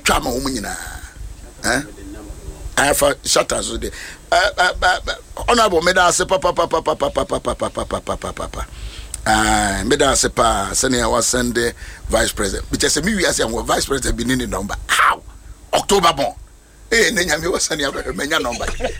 twa ma wo nyina I have shutters with honorable meda se papa meda se pa senior was send the vice president which is me we as vice president be need number how October born nenya me was senior menya number